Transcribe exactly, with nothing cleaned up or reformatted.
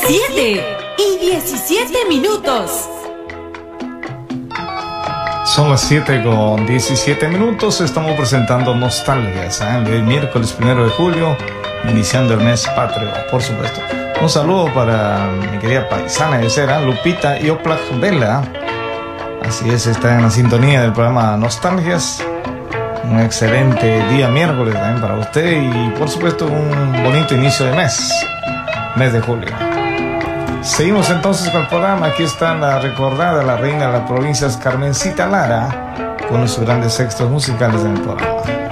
siete y diecisiete minutos. Son las siete con diecisiete minutos. Estamos presentando Nostalgias, ¿eh? El miércoles primero de julio, iniciando el mes patrio, por supuesto. Un saludo para mi querida paisana de cera, Lupita y Oplak Vela. Así es, está en la sintonía del programa Nostalgias. Un excelente día miércoles también para usted y por supuesto un bonito inicio de mes, mes de julio. Seguimos entonces con el programa. Aquí está la recordada, la reina de las provincias, Carmencita Lara, con sus grandes éxitos musicales en el programa.